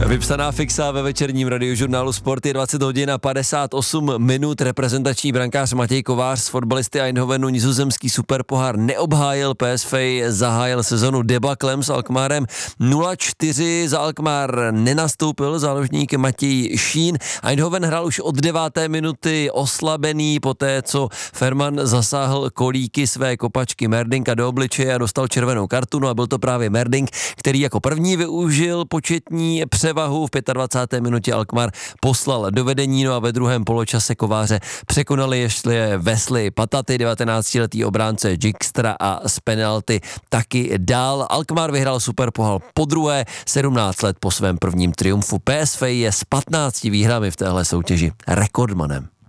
Vypsaná fixa ve večerním radiožurnálu Sport je 20 hodin a 58 minut. Reprezentační brankář Matěj Kovář z fotbalisty Eindhovenu nizozemský superpohár neobhájil. PSV zahájil sezonu debaklem s Alkmaarem 0-4. Za Alkmaar nenastoupil záložník Matěj Šín. Eindhoven hrál už od 9. minuty oslabený poté, co Ferman zasáhl kolíky své kopačky Merdinka do obličeje a dostal červenou kartu. No a byl to právě Merdink, který jako první využil početní převahu. V 25. minutě Alkmaar poslal do vedení, no a ve druhém poločase Kováře překonali ještě Wesley Pataty, 19letý obránce Dijkstra a z penalty taky dál. Alkmaar vyhrál superpohár podruhé, 17 let po svém prvním triumfu. PSV je s 15 výhrami v téhle soutěži rekordmanem.